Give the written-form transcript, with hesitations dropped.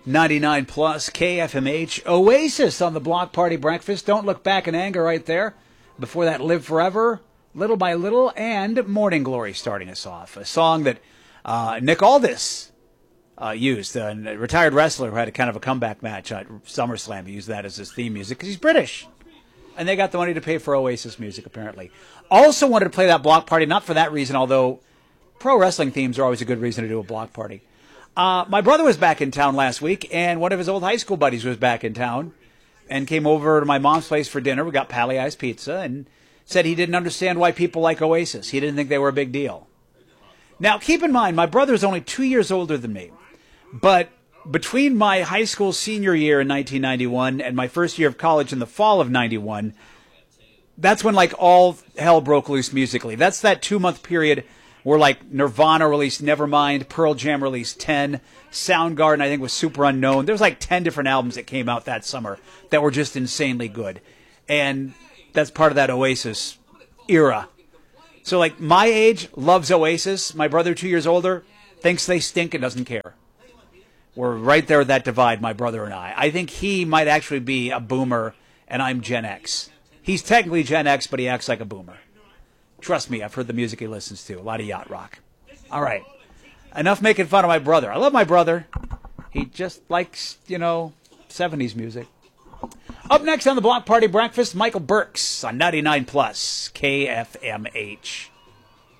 99 plus KFMH. Oasis on the Block Party Breakfast. Don't Look Back in Anger right there. Before that, Live Forever, Little by Little, and Morning Glory starting us off. A song that Nick Aldis used, a retired wrestler who had a kind of a comeback match at SummerSlam. He used that as his theme music because he's British. And they got the money to pay for Oasis music, apparently. Also wanted to play that Block Party, not for that reason, although pro wrestling themes are always a good reason to do a Block Party. My brother was back in town last week, and one of his old high school buddies was back in town and came over to my mom's place for dinner. We got Pally Ice Pizza, and said he didn't understand why people like Oasis. He didn't think they were a big deal. Now, keep in mind, my brother is only 2 years older than me, but between my high school senior year in 1991 and my first year of college in the fall of 91, that's when like all hell broke loose musically. That's that 2-month period where like Nirvana released Nevermind, Pearl Jam released 10, Soundgarden I think was Super Unknown. There's like 10 different albums that came out that summer that were just insanely good. And that's part of that Oasis era. So like my age loves Oasis. My brother 2 years older thinks they stink and doesn't care. We're right there at that divide, my brother and I. I think he might actually be a boomer and I'm Gen X. He's technically Gen X, but he acts like a boomer. Trust me, I've heard the music he listens to. A lot of yacht rock. All right. Enough making fun of my brother. I love my brother. He just likes, 70s music. Up next on the Block Party Breakfast, Michael Burks on 99 plus KFMH.